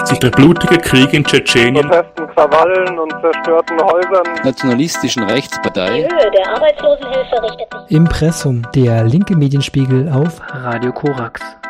1989 der blutige Krieg in Tschetschenien, Protesten, Krawallen und zerstörten Häusern, nationalistischen Rechtspartei. Die Höhe der Arbeitslosenhilfe richtet sich. Impressum, der linke Medienspiegel auf Radio Korax.